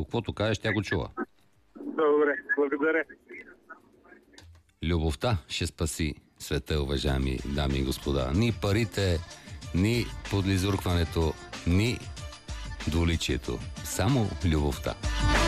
каквото кажеш, тя го чува. Добре, благодаря. Любовта ще спаси света, уважаеми дами и господа. Ни парите, ни подлизуркването, ни двуличието. Само любовта.